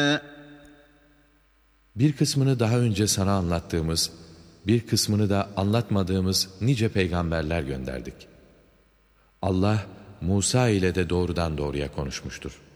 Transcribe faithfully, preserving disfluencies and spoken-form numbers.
Bir kısmını daha önce sana anlattığımız, bir kısmını da anlatmadığımız nice peygamberler gönderdik. Allah, Musa ile de doğrudan doğruya konuşmuştur.